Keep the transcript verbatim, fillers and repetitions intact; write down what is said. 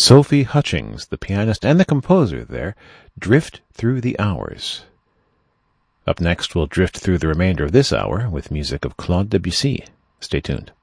Sophie Hutchings, the pianist and the composer there, drift through the hours. Up next, we'll drift through the remainder of this hour with music of Claude Debussy. Stay tuned.